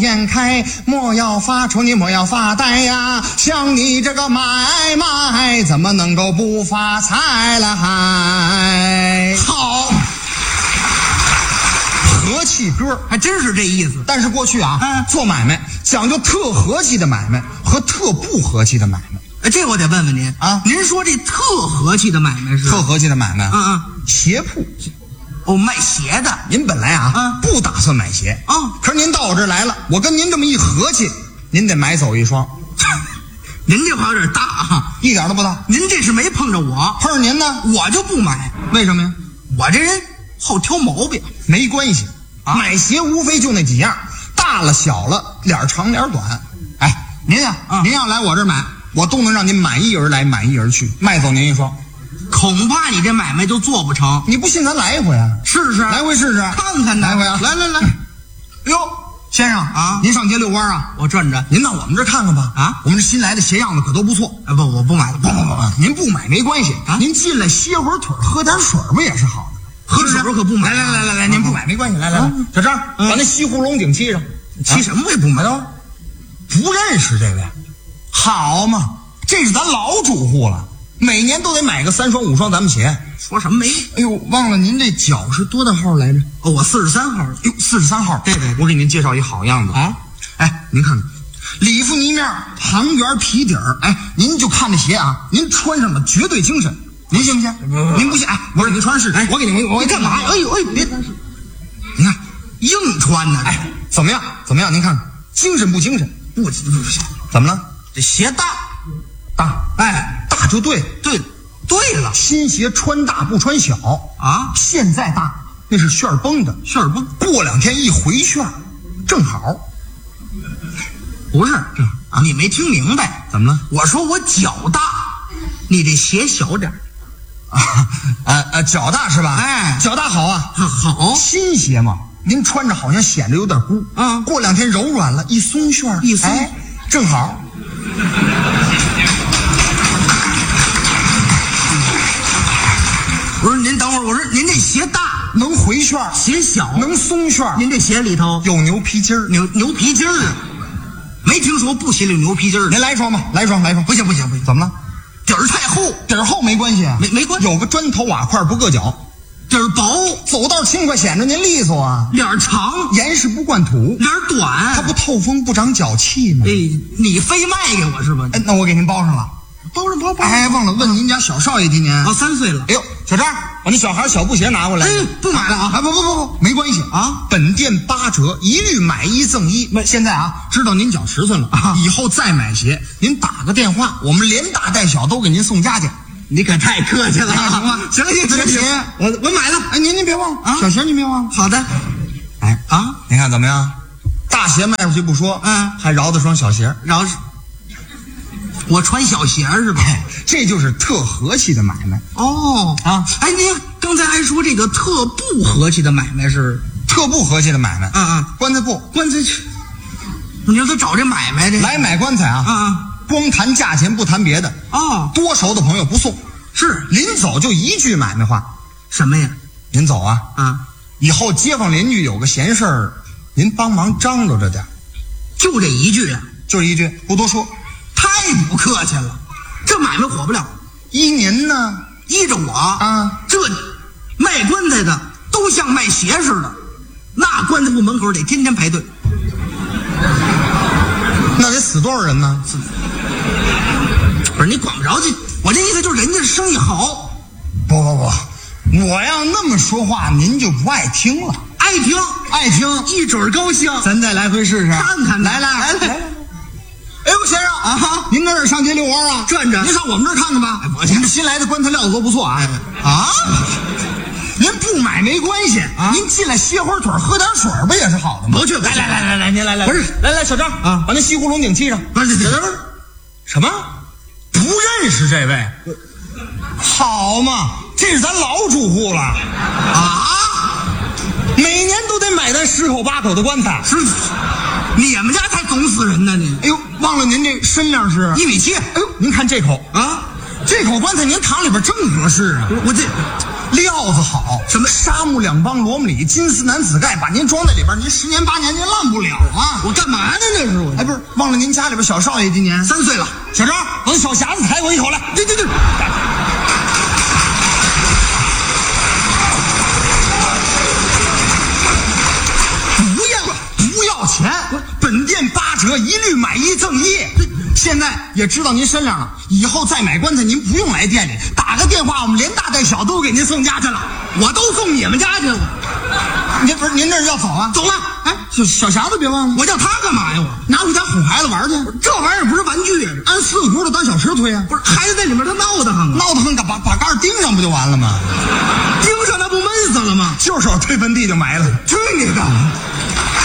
眼开，莫要发愁，你莫要发呆呀！像你这个买卖，怎么能够不发财了还？ 好， 和气歌还真是这意思。 但是过去啊，做买卖讲究特和气的买卖和特不和气的买卖。 这我得问问您啊， 您说这特和气的买卖是？ 特和气的买卖，鞋铺。 哦，卖鞋的。 您本来不打算买鞋啊， 可是您到我这儿来了，我跟您这么一和气，您得买走一双。 您这话有点大哈， 一点都不大。 您这是没碰着我， 碰上您呢， 我就不买。 为什么呀？ 我这人好挑毛病。 没关系买鞋无非就那几样，大了小了，脸长脸短。哎，您您要来我这儿买，我都能让您满意而来，满意而去，卖走您一双。 恐怕你这买卖就做不成。 你不信咱来一回啊？ 试试， 来回试试， 看看呢。 来回啊！ 来。 哟，先生您上街遛弯啊？ 我转转。 您到我们这儿看看吧。我们这新来的鞋样子可都不错。 不，我不买了。 不，您不买没关系您进来歇会儿腿，喝点水不也是好的？ 喝水可不买。 来，您不买没关系。来，小张，把那西湖龙井沏上。 沏什么我也不买。 不认识这位？好嘛，这是咱老主户了。每年都得买个3双5双咱们鞋。 说什么没？ 哎呦，忘了您这脚是多大号来着？ 我43号。 哟，43号。对，我给您介绍一好样子啊！ 哎，您看看，里弗呢面，旁圆皮底儿。哎，您就看这鞋您穿上了绝对精神。您信不信？您不信？哎，我让您穿试试。我给你干嘛？哎，别穿试。 你看， 硬穿呢。 哎，怎么样？您看看，精神不精神？ 不行。 怎么了？ 这鞋大。哎， 大就对了， 新鞋穿大不穿小啊！ 现在大那是旋绷的，过2天一回旋，正好。 不是你没听明白？ 怎么了？ 我说我脚大，你这鞋小点脚大是吧？ 哎， 脚大好啊， 好， 新鞋嘛，您穿着好像显得有点箍过2天柔软了，一松旋，正好。 我说您等会儿，我说您这鞋大能回旋， 鞋小能松旋。 您这鞋里头有牛皮筋儿， 牛皮筋儿，没听说不鞋里有牛皮筋儿。 您来一双吧，来一双。 不行， 怎么了？ 底儿太厚， 底儿厚没关系没关系。 有个砖头瓦块不硌脚， 底儿薄， 走道轻快，显着您利索啊。 脸长， 严实不惯土， 脸短， 它不透风不长脚气吗？ 你非卖给我是吧？ 那我给您包上了。 包上。 哎，忘了问您家小少爷今年 3岁了。 哎呦，小张，把那小孩小布鞋拿过来。 不买了不，没关系本店8折，一律买1赠1。现在知道您脚10寸了以后再买鞋，您打个电话，我们连大带小都给您送家去。 你可太客气了， 行吗？ 行，我买了。 哎，您别忘了小鞋，您别忘了。 好的。 您看怎么样？大鞋卖出去不说，还饶得双小鞋， 我穿小鞋是吧？ 这就是特和气的买卖。 您刚才还说这个特不和气的买卖是特不和气的买卖。棺材铺， 你说他找这买卖的来买棺材光谈价钱不谈别的多熟的朋友不送， 是临走就一句买卖话。 什么呀？ 您走以后街坊邻居有个闲事儿，您帮忙张罗着点。 就这一句就是一句，不多说。 太不客气了，这买卖火不了。 依您呢？ 依着我这卖棺材的都像卖鞋似的，那棺材铺门口得天天排队。 那得死多少人呢？ 不是你管不着这，我这意思就是人家生意好。 不，我要那么说话，您就不爱听了。 爱听，一准高兴。 咱再来回试试， 看看。来。 哎呦，先生您跟这儿上街遛弯转转。 您上我们这儿看看吧。我们新来的棺材料子都不错您不买没关系您进来歇会儿腿，喝点水不也是好的吗？ 不去。来，您来。 不是，来，小张把那西湖龙井沏上。 不是， 什么？不认识这位？好嘛，这是咱老主户了每年都得买咱10口8口的棺材。 是，你们家才总死人呢你。 哎呦，忘了您这身量是 1.7米。 哎呦，您看这口这口棺材您躺里边正合适我这料子好， 什么沙木两帮罗姆里金丝楠紫盖，把您装在里边，您10年8年您烂不了啊！ 我干嘛呢？那是我。 哎，不是，忘了您家里边小少爷今年 3岁了。 小张，把那小匣子抬我一口来。 对。 不要钱，本店8折，一律买1赠1。现在也知道您身量了，以后再买棺材您不用来店里，打个电话，我们连大带小都给您送家去了。 我都送你们家去了。 您不是您这是要走啊？ 走了。 哎，小匣子别忘了， 我叫他干嘛呀？我拿回家哄孩子玩去。 这玩意儿不是玩具啊， 按4个轱辘当小石推啊。 不是孩子在里面他闹得很啊， 闹得很，把杆钉上不就完了吗？ 盯上那不闷死了吗？ 就是往推坟地就埋了。 去你的！